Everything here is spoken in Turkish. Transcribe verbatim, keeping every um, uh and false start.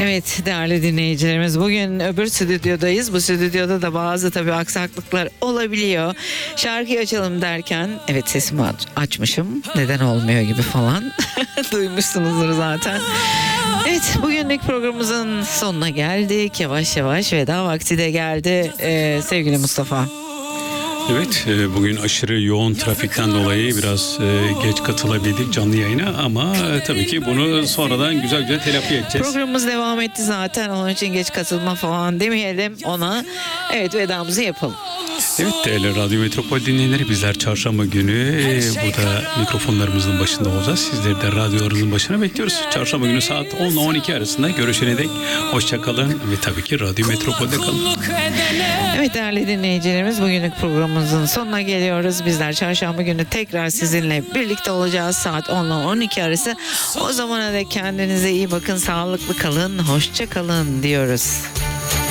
Evet değerli dinleyicilerimiz, bugün öbür stüdyodayız. Bu stüdyoda da bazı tabii aksaklıklar olabiliyor. Şarkıyı açalım derken evet sesimi aç- açmışım. Neden olmuyor gibi falan. Duymuşsunuzdur zaten. Evet, bugünlük programımızın sonuna geldik. Yavaş yavaş veda vakti de geldi ee, sevgili Mustafa. Evet, e, bugün aşırı yoğun trafikten dolayı biraz e, geç katılabildik canlı yayına ama e, tabii ki bunu sonradan güzel güzel telafi edeceğiz. Programımız devam etti zaten, onun için geç katılma falan demeyelim ona. Evet, vedamızı yapalım. Evet değerli Radyo Metropol dinleyenleri, bizler çarşamba günü e, burada mikrofonlarımızın başında olacağız. Sizleri de radyolarınızın başına bekliyoruz. Çarşamba günü saat on ile on iki arasında görüşene dek hoşça kalın ve tabii ki Radyo Metropol'de kalın. Evet değerli dinleyicilerimiz, bugünlük programımızın sonuna geliyoruz. Bizler çarşamba günü tekrar sizinle birlikte olacağız saat on ile on iki arası. O zamana dek kendinize iyi bakın, sağlıklı kalın, hoşça kalın diyoruz.